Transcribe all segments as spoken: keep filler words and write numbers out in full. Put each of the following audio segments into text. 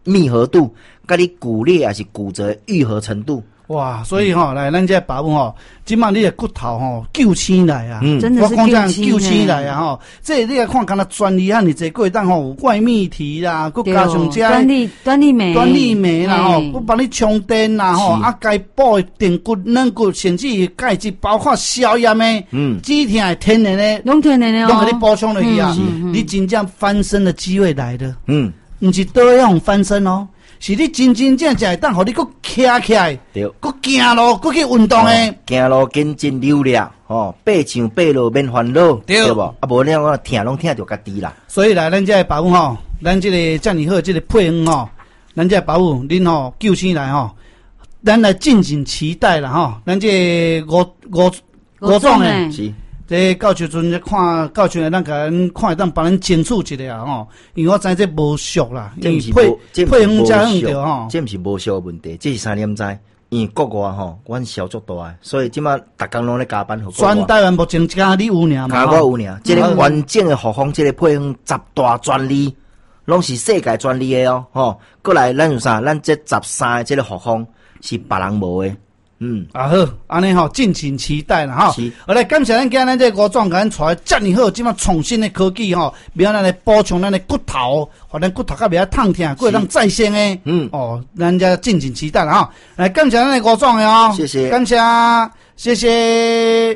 密合度，甲你骨裂还是骨折愈合程度。 哇，所以吼、嗯，来，咱这爸母吼，即马你的骨头吼救起来啊， 嗯，真的是救起来啊吼，这你来看，敢若专利汉，你这过当吼有外泌体啦，佮加上这端粒端粒酶、 端粒酶啦吼，佮帮你充电啦吼，啊，该补的电骨、软骨，甚至钙质，包括消炎的，嗯，止痛的天然的， 拢天然的哦， 拢给你补充落去啊，你真正翻身的机会来了，嗯，不是多样翻身哦。是你真真正正会当，互你佫徛起来， 对， 佫行路，佫去运动诶。 行路跟真溜了，吼，爬上爬落免烦恼，对无？啊，无你我疼拢疼着家己啦。 所以来，咱这保姆吼，咱这个遮尔好，这个配方吼，咱这保姆恁吼救起来吼，咱来敬请期待啦吼。咱这五五五种诶。是。这到时阵看，到时阵咱甲咱看，当帮咱争取一下吼，因为我知这无俗啦，因为配配方加用着吼， 这毋是无俗问题，这是三点在，因为国外吼，阮小足大诶，所以即马逐工拢咧加班。 全台湾目前加你有尔嘛？ 加我有尔，这个完整诶复方，这个配方十大专利，拢是世界专利诶哦，吼。过来，咱有啥？咱这十三个这个复方是别人无诶。嗯，啊好，安尼吼，敬请期待啦哈。好来，感谢咱今日这五壮甲咱带遮尔好，即马创新的科技吼，免咱来补充咱的骨头，互咱骨头较袂晓痛疼，过当再生诶。嗯，哦，咱家敬请期待啦哈。来，感谢咱的五壮的哦， 谢谢， 感谢，谢谢。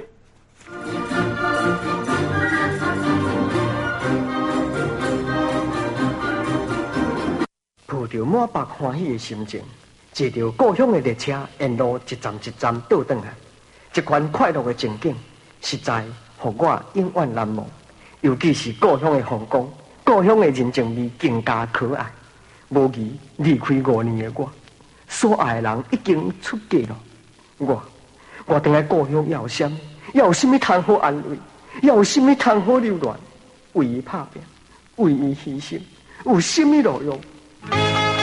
抱着满腹欢喜的心情。坐着故乡的列车，沿路一站一站倒转来，这款快乐的情景，实在让我永远难忘。尤其是故乡的风光，故乡的人情味更加可爱。无疑离开五年的我，所爱的人已经出嫁了。我，我等来故乡要有啥？要有什么通好安慰？要有什么通好留恋？为伊打拼，为伊牺牲，有什么路用？